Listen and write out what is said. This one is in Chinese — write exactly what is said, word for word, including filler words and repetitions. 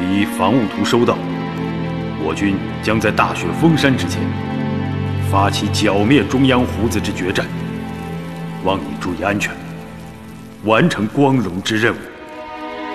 敌防务图收到，我军将在大雪封山之前，发起剿灭中央胡子之决战。望你注意安全，完成光荣之任务。